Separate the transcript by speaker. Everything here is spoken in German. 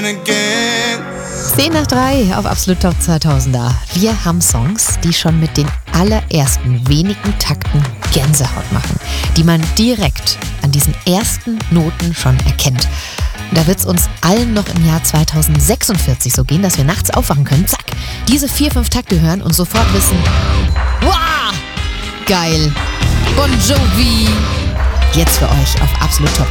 Speaker 1: 10 nach 3 auf Absolut Top 2000er. Wir haben Songs, die schon mit den allerersten wenigen Takten Gänsehaut machen, die man direkt an diesen ersten Noten schon erkennt. Da wird es uns allen noch im Jahr 2046 so gehen, dass wir nachts aufwachen können, zack, diese 4-5 Takte hören und sofort wissen, wow, geil, Bon Jovi. Jetzt für euch auf Absolut Top